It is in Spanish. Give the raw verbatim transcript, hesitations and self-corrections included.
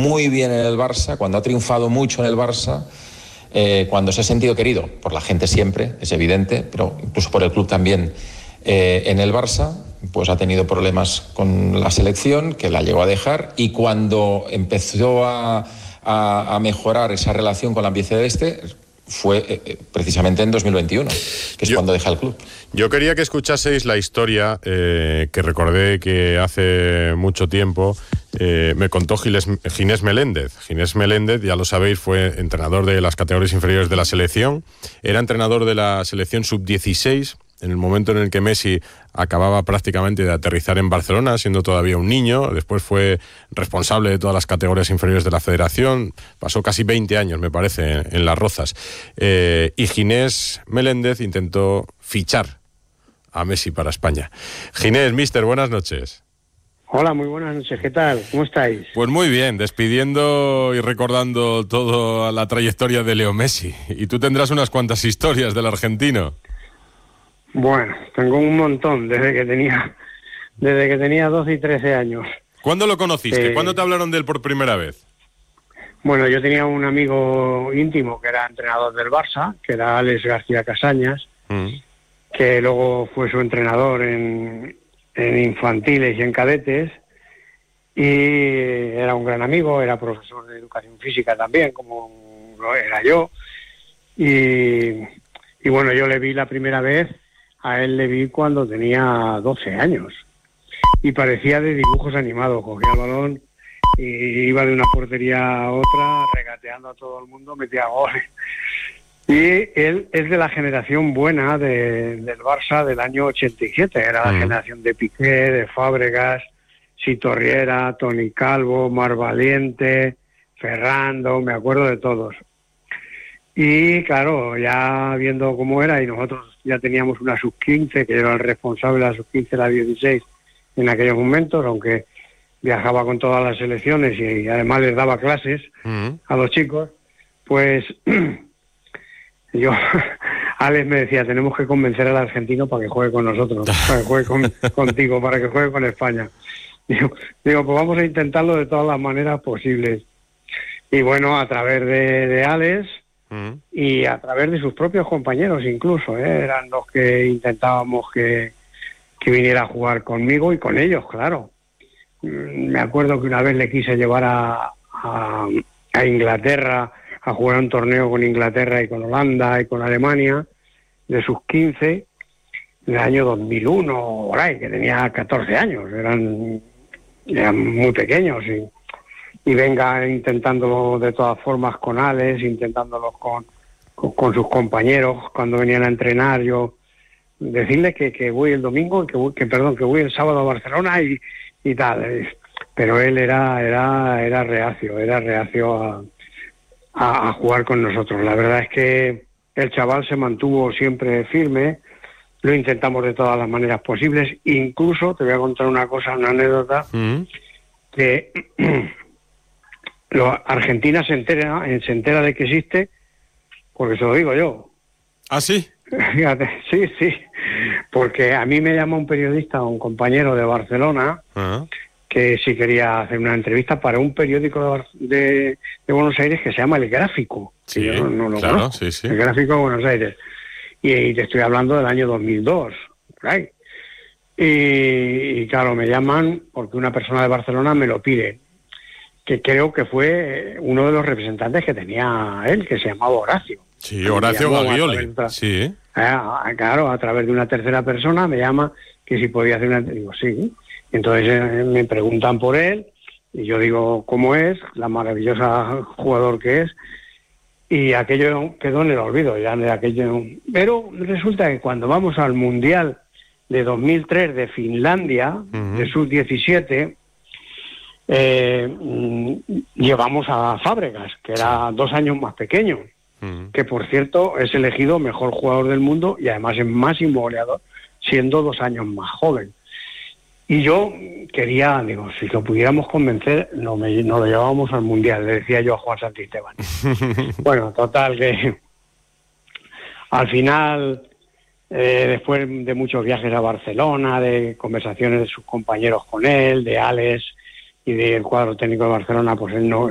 muy bien en el Barça, cuando ha triunfado mucho en el Barça, eh, cuando se ha sentido querido por la gente siempre, es evidente, pero incluso por el club también, eh, en el Barça, pues ha tenido problemas con la selección, que la llegó a dejar, y cuando empezó a, a, a mejorar esa relación con la albiceleste fue eh, precisamente en dos mil veintiuno, que es yo, cuando deja el club. Yo quería que escuchaseis la historia eh, que recordé que hace mucho tiempo eh, me contó Giles, Ginés Meléndez. Ginés Meléndez, ya lo sabéis, fue entrenador de las categorías inferiores de la selección, era entrenador de la selección sub dieciséis, en el momento en el que Messi acababa prácticamente de aterrizar en Barcelona, siendo todavía un niño. Después fue responsable de todas las categorías inferiores de la federación. Pasó casi veinte años, me parece, en, en Las Rozas. Eh, y Ginés Meléndez intentó fichar a Messi para España. Ginés, mister, buenas noches. Hola, muy buenas noches. ¿Qué tal? ¿Cómo estáis? Pues muy bien, despidiendo y recordando toda la trayectoria de Leo Messi. Y tú tendrás unas cuantas historias del argentino. Bueno, tengo un montón desde que tenía desde que tenía doce y trece años. ¿Cuándo lo conociste? Eh, ¿Cuándo te hablaron de él por primera vez? Bueno, yo tenía un amigo íntimo que era entrenador del Barça, que era Alex García Casañas, mm. que luego fue su entrenador en, en infantiles y en cadetes, y era un gran amigo, era profesor de educación física también, como lo era yo, y, y bueno, yo le vi la primera vez. A él le vi cuando tenía doce años y parecía de dibujos animados. Cogía el balón y iba de una portería a otra, regateando a todo el mundo, metía goles. Y él es de la generación buena de, del Barça del año ochenta y siete. Era la mm. generación de Piqué, de Fábregas, Sito Riera, Toni Calvo, Mar Valiente, Ferrando, me acuerdo de todos. Y claro, ya viendo cómo era, y nosotros ya teníamos una sub quince, que yo era el responsable de la sub quince, la dieciséis en aquellos momentos, aunque viajaba con todas las selecciones y además les daba clases uh-huh. a los chicos, pues yo, Alex me decía, tenemos que convencer al argentino para que juegue con nosotros, para que juegue con, contigo, para que juegue con España. Digo, digo, pues vamos a intentarlo de todas las maneras posibles. Y bueno, a través de, de Alex, y a través de sus propios compañeros incluso, ¿eh? Eran los que intentábamos que, que viniera a jugar conmigo y con ellos, claro. Me acuerdo que una vez le quise llevar a, a, a Inglaterra a jugar un torneo con Inglaterra y con Holanda y con Alemania de sus quince, en el año dos mil uno, por ahí, que tenía catorce años, eran, eran muy pequeños y y venga intentándolo de todas formas con Alex, intentándolo con, con, con sus compañeros cuando venían a entrenar, yo decirle que, que voy el domingo, que, voy, que perdón, que voy el sábado a Barcelona y, y tal, pero él era era era reacio, era reacio a, a, a jugar con nosotros. La verdad es que el chaval se mantuvo siempre firme, lo intentamos de todas las maneras posibles, incluso, te voy a contar una cosa, una anécdota, mm. que Lo, Argentina se entera, se entera de que existe, porque se lo digo yo. ¿Ah, sí? Fíjate, sí, sí. Porque a mí me llama un periodista, un compañero de Barcelona, uh-huh. que sí quería hacer una entrevista para un periódico de, de, de Buenos Aires que se llama El Gráfico. Sí, yo no, no lo claro, conozco. Sí, sí. El Gráfico de Buenos Aires. Y, y te estoy hablando del año dos mil dos, por ahí. Y, y claro, me llaman porque una persona de Barcelona me lo pide, que creo que fue uno de los representantes que tenía él, que se llamaba Horacio. Sí, Horacio Gaglioli. Sí. Ah, claro, a través de una tercera persona me llama que si podía hacer una... Digo, sí. Entonces eh, me preguntan por él y yo digo cómo es, la maravillosa jugador que es, y aquello quedó en el olvido ya de aquello. Pero resulta que cuando vamos al Mundial de dos mil tres de Finlandia, uh-huh. de sub diecisiete, Eh, llevamos a Fábregas, que era dos años más pequeño, mm. que por cierto es elegido mejor jugador del mundo y además es máximo goleador, siendo dos años más joven. Y yo quería, digo, si lo pudiéramos convencer, no, me, no lo llevábamos al Mundial, le decía yo a Juan Santisteban. Bueno, total, que al final, eh, después de muchos viajes a Barcelona, de conversaciones de sus compañeros con él, de Alex y del cuadro técnico de Barcelona, pues él no